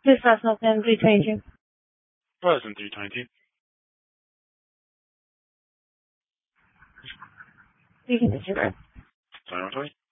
Please last not name 322. Person 322. You can disregard. Sorry,